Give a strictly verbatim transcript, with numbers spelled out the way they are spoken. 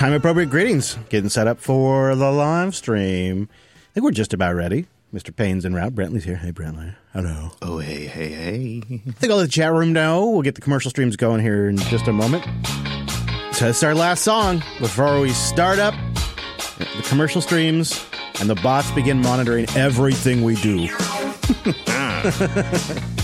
Time appropriate greetings. Getting set up for the live stream. I think we're just about ready. Mister Payne's en route. Brentley's here. Hey, Brentley. Hello. Oh, hey, hey, hey. I think I'll let the chat room know. We'll get the commercial streams going here in just a moment. So this is our last song before we start up the commercial streams and the bots begin monitoring everything we do.